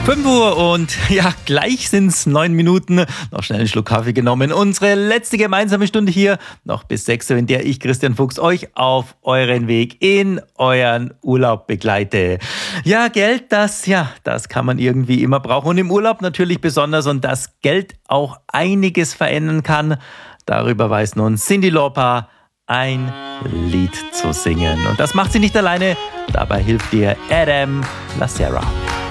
5 Uhr und ja, gleich sind es 9 Minuten. Noch schnell einen Schluck Kaffee genommen. Unsere letzte gemeinsame Stunde hier, noch bis 6 Uhr, in der ich, Christian Fuchs, euch auf euren Weg in euren Urlaub begleite. Ja, Geld, das kann man irgendwie immer brauchen. Und im Urlaub natürlich besonders. Und dass Geld auch einiges verändern kann, darüber weiß nun Cyndi Lauper, ein Lied zu singen. Und das macht sie nicht alleine. Dabei hilft ihr Adam Lacerra.